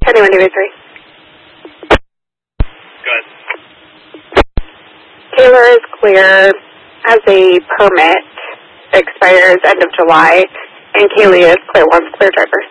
2123. Go ahead. Taylor is clear as a permit, expires end of July, and Kaylee is clear once clear driver.